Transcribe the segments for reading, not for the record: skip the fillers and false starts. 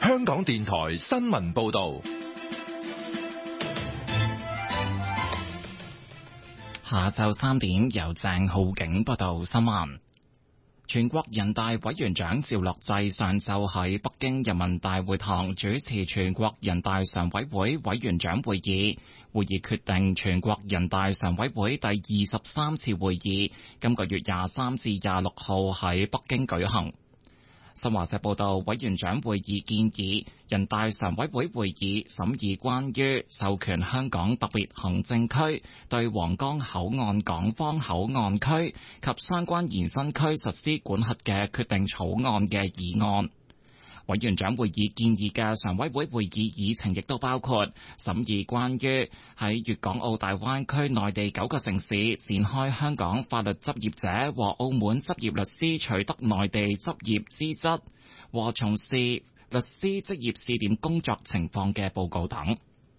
香港電台新聞報道。 下晝3點，由鄭浩景報道新聞。全國人大委員長趙樂際上晝喺北京人民大會堂主持全國人大常委會委員長會議，會議決定全國人大常委會第23次會議今個月23至26號喺北京舉行。新華社報道，委員長會議建議人大常委會會議審議關於授權香港特別行政區對皇崗口岸港方口岸區及相關延伸區實施管轄嘅決定草案嘅議案。委員長會議建議嘅常委會會議議程亦都包括審議關於喺粵港澳大灣區內地9個城市展開香港法律執業者和澳門執業律師取得內地執業資質和從事律師職業試點工作情況嘅報告等。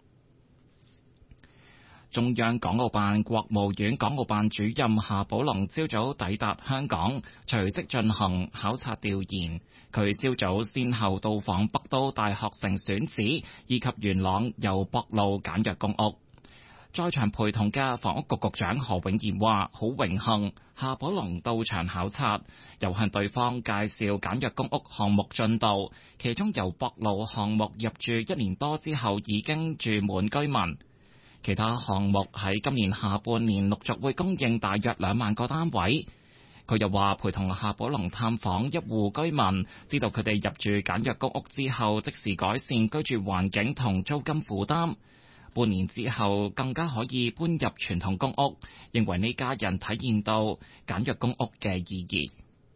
中央港澳辦國務院港澳辦主任夏寶龍朝早抵達香港，隨即進行考察調研。佢朝早先後到訪北都大學城選址以及元朗油博路簡約公屋。在場陪同嘅房屋局局長何永賢話：好榮幸夏寶龍到場考察，又向對方介紹簡約公屋項目進度，其中油博路項目入住1年多之後已經住滿居民。其他項目喺今年下半年陸續會供應大約2萬個單位。佢又話陪同夏寶龍探訪一戶居民，知道佢哋入住簡約公屋之後即時改善居住環境同租金負擔，半年之後更加可以搬入傳統公屋，認為呢家人體現到簡約公屋嘅意義。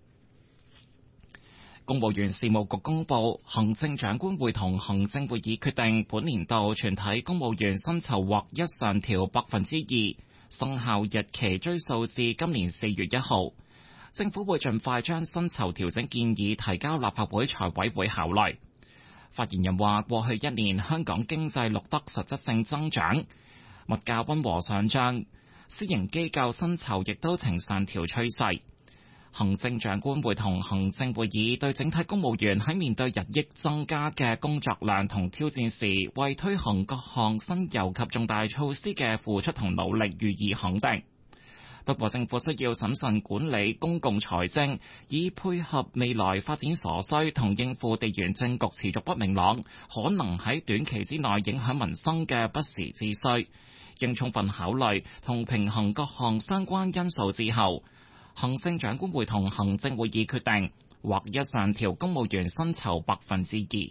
公務員事務局公布，行政長官會同行政會議決定，本年度全體公務員薪酬劃一上調2%，生效日期追溯至今年4月1號。政府會盡快將薪酬調整建議提交立法會財委會考慮。發言人話：過去1年香港經濟錄得實質性增長，物價溫和上漲，私營機構薪酬亦都呈上調趨勢。行政長官會同行政會議對整體公務員喺面對日益增加嘅工作量同挑戰時，為推行各項新猷及重大措施嘅付出同努力予以肯定。不過，政府需要審慎管理公共財政，以配合未來發展所需同應付地緣政局持續不明朗，可能喺短期之內影響民生嘅不時之需。應充分考慮同平衡各項相關因素之後，行政長官會同行政會議決定劃一上調公務員薪酬2%。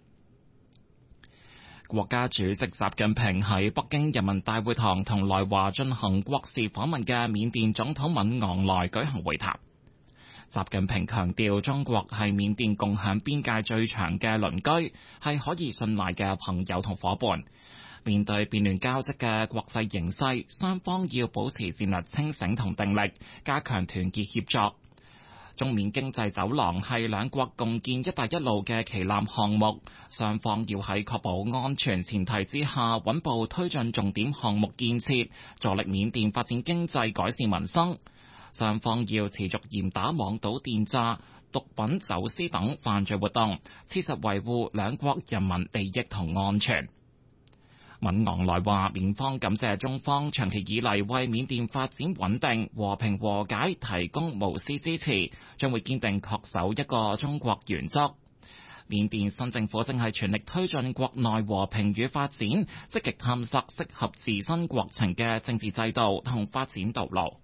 國家主席習近平喺北京人民大會堂同來華進行國事訪問嘅緬甸總統敏昂萊舉行會談。習近平強調，中國係緬甸共享邊界最長嘅鄰居，係可以信賴嘅朋友同伙伴。面對變亂交織嘅國際形勢，雙方要保持戰略清醒同定力，加強團結協作。中緬經濟走廊係兩國共建「一帶一路」嘅旗艦項目，雙方要喺確保安全前提之下，穩步推進重點項目建設，助力緬甸發展經濟、改善民生。雙方要持續嚴打網賭電詐、毒品走私等犯罪活動，切實維護兩國人民利益同安全。敏昂萊話：緬方感謝中方長期以嚟為緬甸發展穩定、和平和解提供無私支持，將會堅定恪守一個中國原則。緬甸新政府正係全力推進國內和平與發展，積極探索適合自身國情嘅政治制度同發展道路。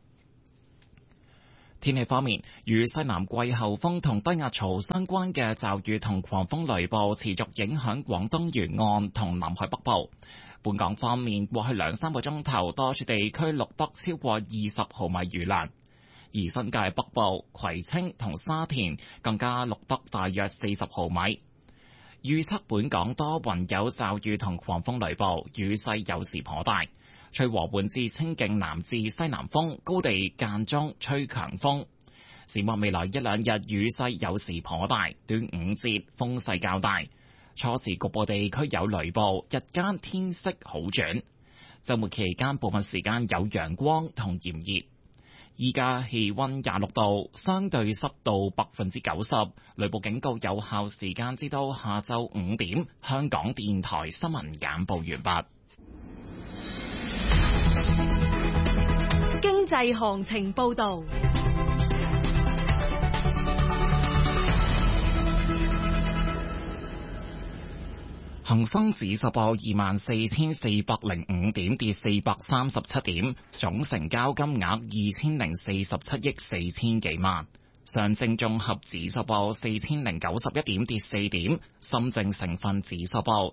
天氣方面，與西南季候風同低壓槽相關嘅驟雨同狂風雷暴持續影響廣東沿岸同南海北部。本港方面，過去2-3個鐘頭，多處地區錄得超過20毫米雨量，而新界北部、葵青同沙田更加錄得大約40毫米。預測本港多雲有驟雨同狂風雷暴，雨勢有時頗大。吹和緩至清勁南至西南風，高地間中吹強風。展望未來1-2日雨勢有時頗大，端午節風勢較大，初時局部地區有雷暴，日間天色好轉。週末期間部分時間有陽光同炎熱。 依家氣溫26度，相對濕度90%，雷暴警告有效時間至到下晝5點。香港電台新聞簡報完畢。 經濟行情報道。 恒生指數報24,405點，跌437點，總成交金額2,047億4千幾萬。上證綜合指數報4,091點，跌4點。深證成分指數報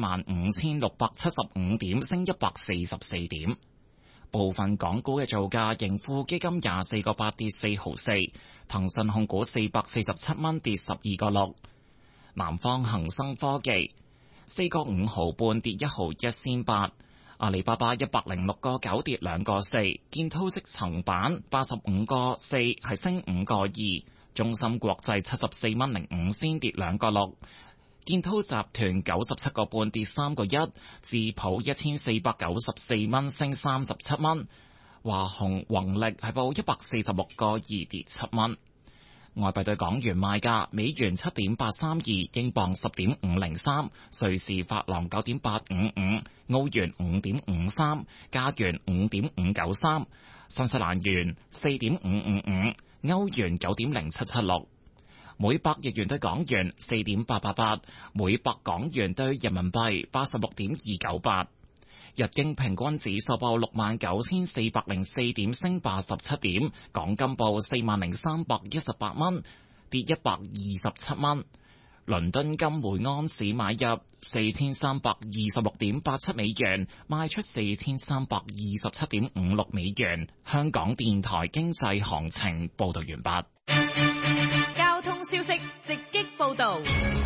15,675點，升144點。部分港股嘅造價，盈富基金24個8跌4毫4，騰訊控股447蚊跌12個6，南方恒生科技4個5毫半跌1毫1仙8，阿里巴巴106個9跌2個4，建滔積層板85個4係升5個2，中芯國際74蚊05仙跌2個6，建滔集團97個半跌3個1，智普1494蚊升37蚊，華虹宏力係報146個2跌7蚊。外幣對港元賣價：美元7.832，英鎊10.503，瑞士法郎9.855，澳元5.53，加元5.593，新西蘭元4.555，歐元9.0776，每百日元對港元4.888，每百港元對人民幣86.298。日經平均指數報69,404點，升87點。港金報40,318蚊，跌127蚊。倫敦金每安士買入4,326.87美元，賣出4,327.56美元。香港電台經濟行情報道完畢。 交通消息直擊報道。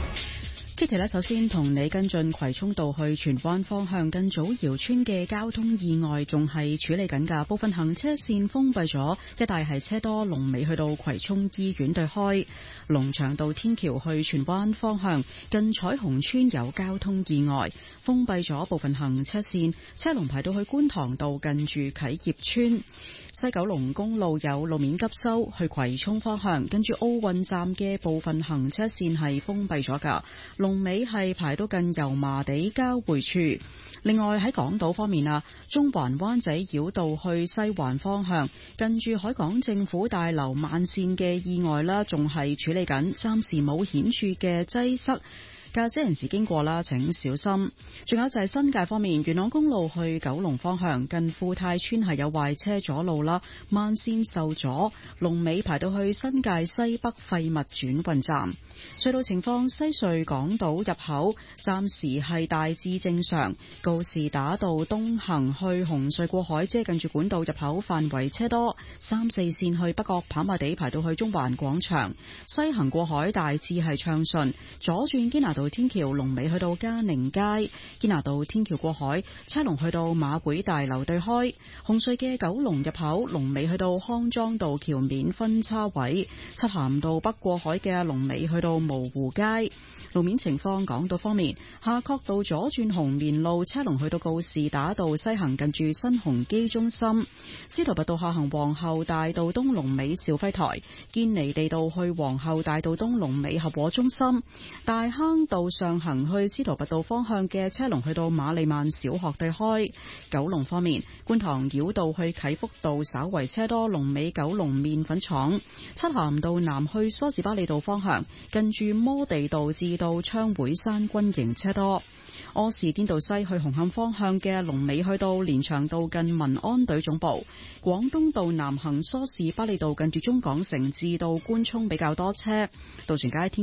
Kitty 咧，首先同你跟進葵涌道去荃灣方向近祖堯村嘅交通意外，仲係處理緊㗎，部分行車線封閉咗，一帶係車多，龍尾去到葵涌醫院對開。龍翔道天橋去荃灣方向近彩虹村有交通意外，封閉咗部分行車線，車龍排到去觀塘道近住啟業村。西九龍公路有路面急修，去葵涌方向跟住奧運站嘅部分行車線係封閉咗㗎，龍尾係排到近油麻地交匯處。另外喺港島方面啊，中環灣仔繞道去西環方向近住海港政府大樓慢線嘅意外啦，仲係處理緊，暫時冇顯著嘅擠塞。駕駛人士經過啦，請小心。仲有就係新界方面，元朗公路去九龍方向近富泰村係有壞車阻路啦，慢線受阻，龍尾排到去新界西北廢物轉運站。隧道情況，西隧港島入口暫時係大致正常，告士打道東行去紅隧過海即係近住管道入口範圍車多，3、4線去北角跑馬地排到去中環廣場，西行過海大致係暢順，左轉堅拿道天橋龍尾去到嘉寧街，堅拿道天橋過海車龍去到馬會大樓對開，紅隧嘅九龍入口龍尾去到康莊道橋面分叉位，漆咸道北過海嘅龍尾去到蕪湖街。路面情況，港島方面，夏慤道左轉紅棉路車龍去到告士打道西行近住新鴻基中心，司徒拔道下行皇后大道東龍尾兆輝台，堅尼地道去皇后大道東龍尾合和中心，大坑道上行去司徒拔道方向嘅車龍去到瑪麗曼小學對開。九龍方面，觀塘繞道去啟福道稍為車多，龍尾九龍麵粉廠，漆咸道南去梳士巴利道方向近住摩地道至到昌會山軍營車多。柯士甸道西去紅磡方向嘅龍尾去到連翔道近民安隊總部，廣東道南行梳士巴利道近住中港城至到官涌比較多車，渡船街天